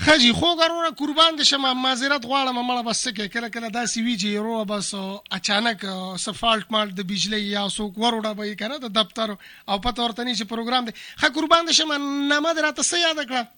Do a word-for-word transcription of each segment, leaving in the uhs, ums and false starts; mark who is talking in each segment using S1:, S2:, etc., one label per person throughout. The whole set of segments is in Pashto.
S1: خجی خو ګرونه قربان دې شم معذرت غواړم مړه بس کې کله کله داسې وی چې رو بس اچانک سفالټ مال د بجلی یا څوک وروډه به کنه د دفتر او پته ورته نه چې پروګرام دی خه قربان دې شم نامه دراته څه یاد کړه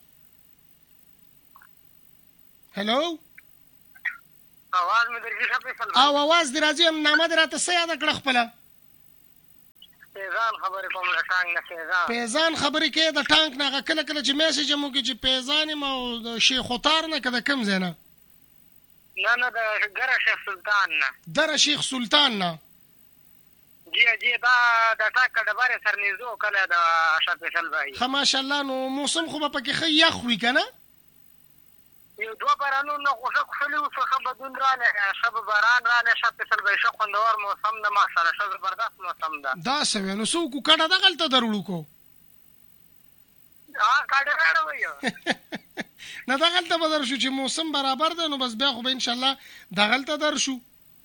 S1: هلو
S2: اواز مې درځي شپه
S1: او اواز درځي نامه دراته څه یاد کړه خپل
S2: پیزان خبرې کوم له ټانک نه پیزان
S1: پیزان خبرې کې د ټانک نه کله کله چې میسج مو کې چې پیزان مو د شیخ خطار نه کده کم زینا
S2: نه نه د ګره شیخ سلطان نه
S1: در شیخ سلطان نه
S2: جی جی دا د ټاک د بارے سرنيزو کله د شپشل بای
S1: خو ماشاءالله نو موسم خو په کې خي یخ وی کنه
S2: یو دوه بارانو نو خوشو خلو څخه بدون را نه شب باران را نه شپشل بای شو خوندور موسم د ماشاءالله شو زبردست موسم ده
S1: دا سوي نو سو کو کډه دغلته درولو کو
S2: ها کډه راوړو
S1: نه دغلته بدر شو چې موسم برابر ده نو بس بیا خو به ان شاء الله دغلته در شو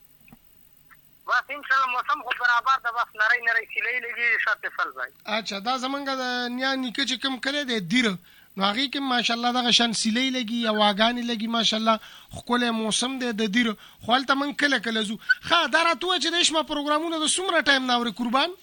S2: بس ان شاء الله موسم خو برابر ده بس نری نری سیلې لګي شپشل بای
S1: اچھا دا زمونږ د نیا نیکه چې کم کړي د دیر نو هغه کې ماشاءالله دغه شان سیلې لګي یا واغانی لګي ماشاءالله خپل موسم دی د دیر خپل ته من کله کله زو خا دراتو چې د شما پروګرامونه د سمره ټایم ناوري قربان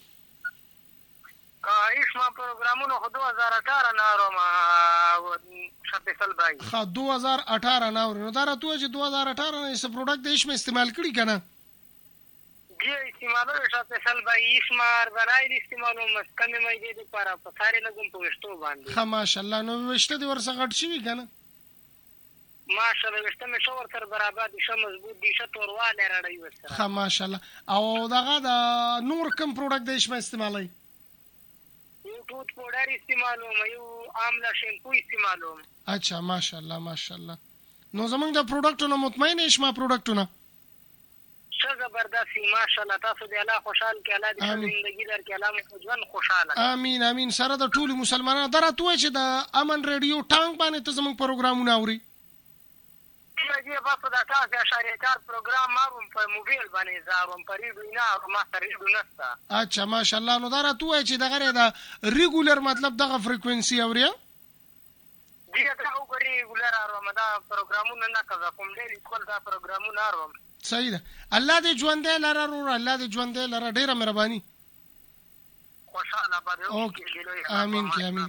S2: ایش ما پروګرامونه خو دوه هزار اټاره ناروم شپسل بای
S1: خا دوه هزار اټاره ناوري نو دراتو چې دوه هزار اټاره نه څه پروډکټ د شما استعمال کړی کنه
S2: جی استعمالو شپسل بای ایش ما ارګنای استعمالو مسکن مې دې لپاره په ساري لګم په وشتو باندې
S1: خا ماشاءالله نو وشته د ورسره غټ شي کنه
S2: ماشاءالله وشته مې شو ورته برابر دي شه مضبوط دي شه تورواله راړی وسره
S1: خا ماشاءالله او دغه د نور کوم پروډکټ د شما استعمالای
S2: یو ټوت پوډر استعمالو مې یو آملا شیمپو استعمالو
S1: اچھا ماشاءالله ماشاءالله نو زمونږ د پروډکټونو مطمئن شما پروډکټونه
S2: څه زبردست ماشاءالله تاسو دې الله خوشحال کړي الله دې ژوندۍ در کړي الله مو ژوند خوشاله
S1: امين امين سره د ټولو مسلمانانو درته چې د امن رادیو ټانګ باندې ته زموږ پروګرامونه اوري
S2: چې په دا تاسو اشاره کار پروګرام ماروم په موبایل باندې زاروم په ریډیو نه ما سره ریډیو نشته
S1: اچھا ماشاءالله نو درته چې دغه د ریګولر مطلب دغه فریکوئنسي اوري
S2: دې ته وګورئ ریګولر اروم دا پروګرامونه نه کوم کوم ډېر کول دا پروګرامونه اروم
S1: صحیح ده الله دې ژوندې لره ورو الله دې ژوندې لره ډېره مهرباني
S2: خوشاله باندې
S1: اوکې امين کې امين